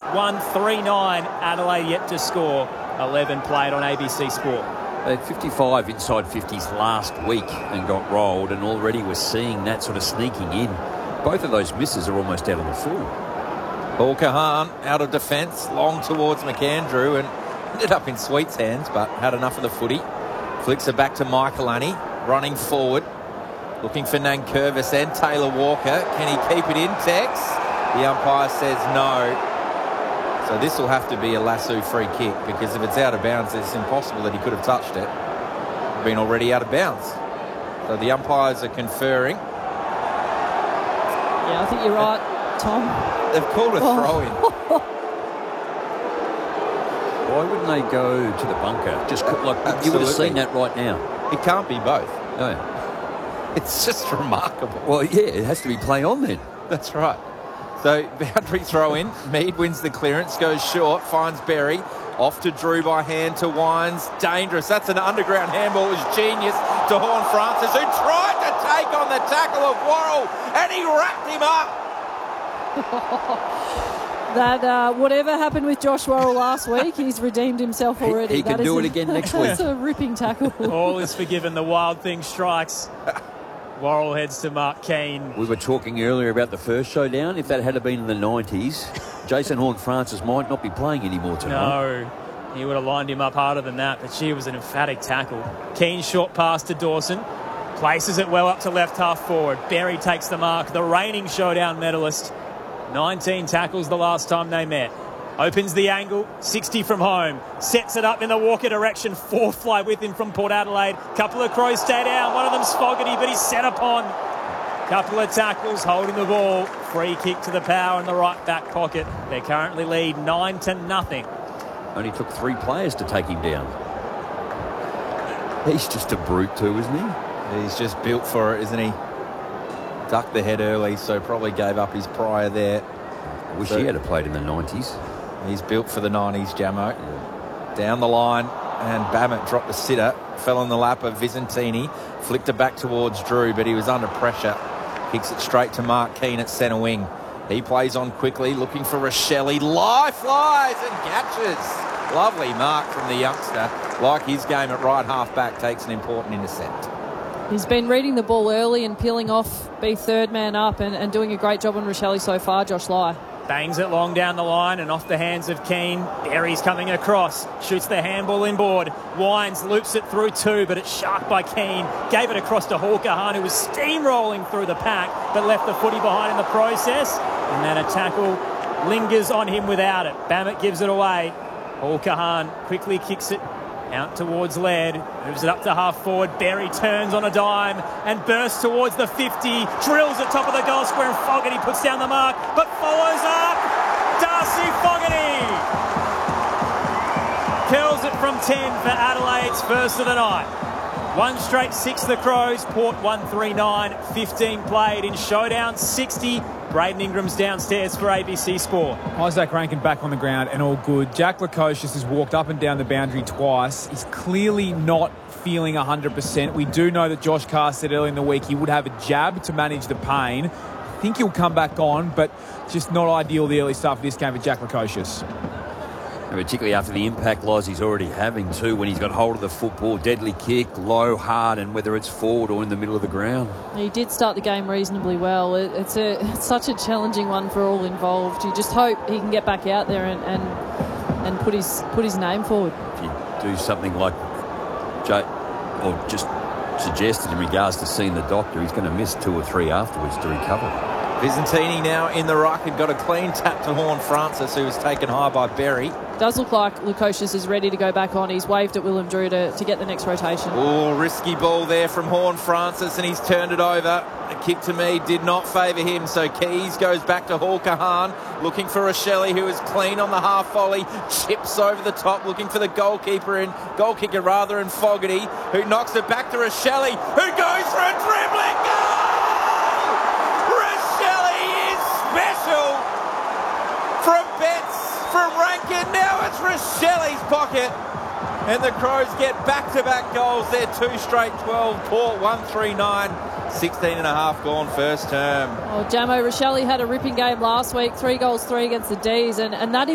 1-3-9. Adelaide yet to score. 11 played on ABC Sport. They had 55 inside 50s last week and got rolled, and already we're seeing that sort of sneaking in. Both of those misses are almost out on the full. Paul Kahan out of defence, long towards McAndrew, and ended up in Sweet's hands, but had enough of the footy. Flicks it back to Michaelani, running forward, looking for Nankervis and Taylor Walker. Can he keep it in, Tex? The umpire says no. So this will have to be a Lasso free kick, because if it's out of bounds, it's impossible that he could have touched it. Been already out of bounds. So the umpires are conferring. Yeah, I think you're right, Tom. They've called a throw-in. Why wouldn't they go to the bunker? Just like you would have seen that right now. It can't be both. No. It's just remarkable. Well, yeah, it has to be play on then. That's right. So boundary throw-in. Mead wins the clearance, goes short, finds Berry. Off to Drew by hand to Wines. Dangerous. That's an underground handball. It was genius to Horne-Francis, who tried to take on the tackle of Worrell, and he wrapped him up. That whatever happened with Josh Worrell last week, he's redeemed himself already. He can do it again next week. That's a ripping tackle. All is forgiven. The wild thing strikes. Worrell heads to Mark Keane. We were talking earlier about the first showdown. If that had been in the 90s, Jason Horne-Francis might not be playing anymore tonight. No, he would have lined him up harder than that, but she was an emphatic tackle. Keane short pass to Dawson. Places it well up to left half forward. Berry takes the mark. The reigning showdown medalist. 19 tackles the last time they met. Opens the angle, 60 from home. Sets it up in the Walker direction. Fourth fly with him from Port Adelaide. Couple of Crows stay down. One of them's Fogarty, but he's set upon. Couple of tackles, holding the ball. Free kick to the power in the right back pocket. They currently lead 9-0. Only took 3 players to take him down. He's just a brute too, isn't he? He's just built for it, isn't he? Ducked the head early, so probably gave up his prior there. I wish he had played in the 90s. He's built for the 90s, Jamo. Down the line, and Bammett dropped the sitter. Fell in the lap of Visentini. Flicked it back towards Drew, but he was under pressure. Kicks it straight to Mark Keane at centre wing. He plays on quickly, looking for Rochelle. Live flies and catches. Lovely mark from the youngster. Like his game at right half back, takes an important intercept. He's been reading the ball early and peeling off, be third man up, and doing a great job on Rochelle so far, Josh Lai. Bangs it long down the line and off the hands of Keane. Berry's coming across. Shoots the handball inboard. Wines loops it through 2, but it's sharked by Keane. Gave it across to Hall Kahan, who was steamrolling through the pack, but left the footy behind in the process. And then a tackle lingers on him without it. Bammett gives it away. Hall Kahan quickly kicks it out towards Laird, moves it up to half forward. Berry turns on a dime and bursts towards the 50, drills at top of the goal square, and Fogarty puts down the mark, but follows up. Darcy Fogarty kills it from 10 for Adelaide's first of the night. 1 straight 6 the Crows. Port 1-3-9, 15 played in showdown, 60. Braden Ingram's downstairs for ABC Sport. Isaac Rankin back on the ground and all good. Jack Lukosius has walked up and down the boundary twice. He's clearly not feeling 100%. We do know that Josh Carr said earlier in the week he would have a jab to manage the pain. I think he'll come back on, but just not ideal the early start for this game for Jack Lukosius. And particularly after the impact loss he's already having too, when he's got hold of the football, deadly kick, low, hard, and whether it's forward or in the middle of the ground. He did start the game reasonably well. It's such a challenging one for all involved. You just hope he can get back out there and put his name forward. If you do something like Jay, or just suggested in regards to seeing the doctor, he's going to miss 2 or 3 afterwards to recover. Visentini now in the ruck and got a clean tap to Horne-Francis, who was taken high by Berry. Does look like Lukosius is ready to go back on. He's waved at Willem Drew to get the next rotation. Oh, risky ball there from Horne-Francis, and he's turned it over. A kick to me did not favour him, so Keys goes back to Hall Kahan, looking for Rochelle, who is clean on the half volley, chips over the top, looking for the goalkicker in Fogarty, who knocks it back to Rochelle, who goes for a dribbling goal! Special from Betts, from Rankin. Now it's Rochelle's pocket. And the Crows get back-to-back goals. They're 2 straight 12. Port 1-3-9. 16 and a half gone first term. Oh, Jamo, Rochelle had a ripping game last week. 3 goals, 3 against the D's. And that